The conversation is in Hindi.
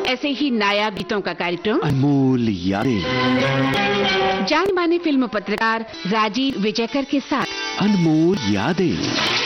ऐसे ही नायाब गीतों का कार्यक्रम अनमोल यादें। जाने माने फिल्म पत्रकार राजीव विजयकर के साथ अनमोल यादें।